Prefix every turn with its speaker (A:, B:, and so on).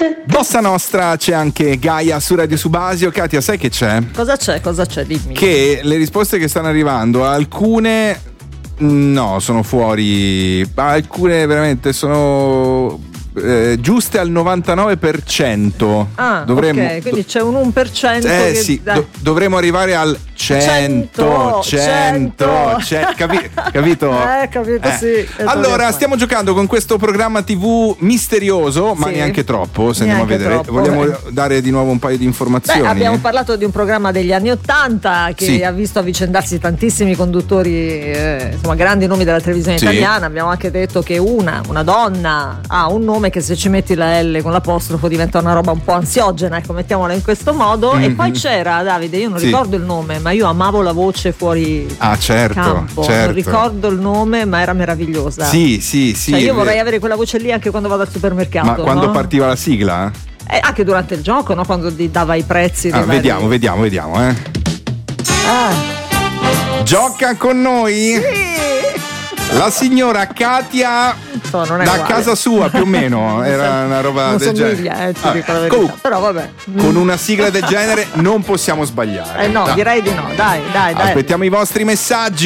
A: Bossa Nostra, c'è anche Gaia su Radio Subasio. Katia, sai che c'è?
B: Cosa c'è? Dimmi.
A: Che le risposte che stanno arrivando, alcune no, sono fuori, alcune veramente sono giuste al 99%.
B: Dovremmo, ok, quindi c'è un 1% che,
A: sì, dovremmo arrivare al 100. Capito?
B: Capito, sì.
A: Allora, stiamo giocando con questo programma TV misterioso, ma neanche troppo, se andiamo a vedere.
B: Troppo,
A: vogliamo dare di nuovo un paio di informazioni?
B: Abbiamo parlato di un programma degli anni '80 che ha visto avvicendarsi tantissimi conduttori, insomma, grandi nomi della televisione italiana. Abbiamo anche detto che una donna ha un nome che se ci metti la L con l'apostrofo diventa una roba un po' ansiogena, ecco, mettiamola in questo modo. E poi c'era, Davide, io non ricordo il nome, ma io amavo la voce fuori campo. Non ricordo il nome, ma era meravigliosa.
A: Sì.
B: Cioè, io vorrei avere quella voce lì anche quando vado al supermercato.
A: Ma quando partiva la sigla?
B: Anche durante il gioco, no? Quando dava i prezzi.
A: Vediamo. Gioca con noi?
B: Sì.
A: La signora Katia da casa sua, più o meno, era una roba del genere.
B: Comunque, però vabbè.
A: Con una sigla del genere non possiamo sbagliare.
B: No, direi di no. Dai.
A: Aspettiamo i vostri messaggi.